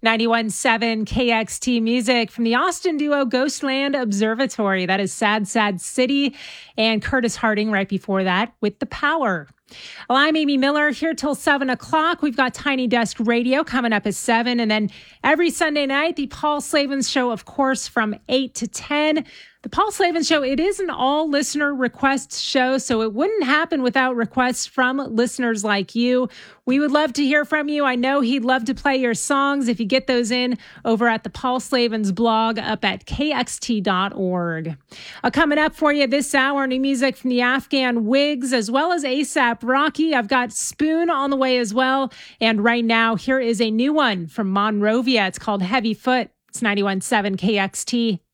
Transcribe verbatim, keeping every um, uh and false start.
ninety-one point seven K X T music from the Austin duo Ghostland Observatory. That is Sad, Sad City. And Curtis Harding right before that with The Power. Well, I'm Amy Miller here till seven o'clock. We've got Tiny Desk Radio coming up at seven. And then every Sunday night, the Paul Slavens Show, of course, from eight to ten. The Paul Slavens Show, it is an all listener requests show, so it wouldn't happen without requests from listeners like you. We would love to hear from you. I know he'd love to play your songs if you get those in over at the Paul Slavens blog up at K X T dot org. Uh, coming up for you this hour, new music from the Afghan Wigs as well as ASAP Rocky. I've got Spoon on the way as well. And right now, here is a new one from Monrovia. It's called Heavy Foot. It's ninety-one point seven K X T.